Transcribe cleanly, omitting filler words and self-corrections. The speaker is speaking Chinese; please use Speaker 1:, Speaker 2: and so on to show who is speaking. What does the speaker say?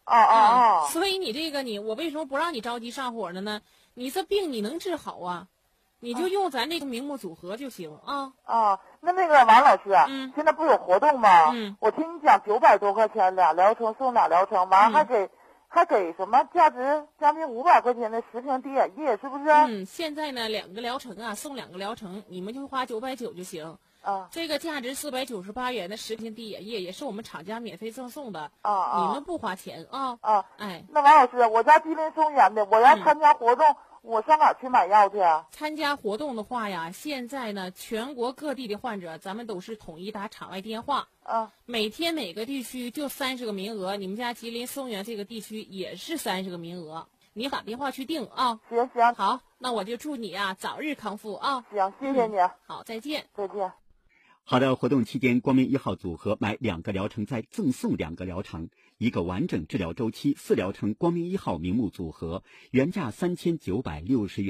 Speaker 1: 所以你这个我为什么不让你着急上火了呢？你这病你能治好啊，你就用咱这个明目组合就行啊。
Speaker 2: 那个王老师，现在不有活动吗？我听你讲900多块钱俩疗程送俩疗程，完还给什么价值将近500块钱的10瓶滴眼液，是不是？
Speaker 1: 现在呢2个疗程啊，送2个疗程，你们就花990就行。这个价值498元的10瓶滴眼液也是我们厂家免费赠送的，你们不花钱啊。
Speaker 2: 那王老师，我家吉林松原的，我要参加活动，我上哪去买药去啊？
Speaker 1: 参加活动的话呀，现在呢全国各地的患者，咱们都是统一打场外电话。每天每个地区就30个名额，你们家吉林松原这个地区也是30个名额，你打电话去订啊。
Speaker 2: 行。
Speaker 1: 好，那我就祝你啊早日康复啊。
Speaker 2: 行，谢谢你。
Speaker 1: 好，再见。
Speaker 2: 再见。
Speaker 3: 好的，活动期间，光明1号组合买2个疗程再赠送2个疗程，1个完整治疗周期4疗程光明1号明目组合，原价3960元。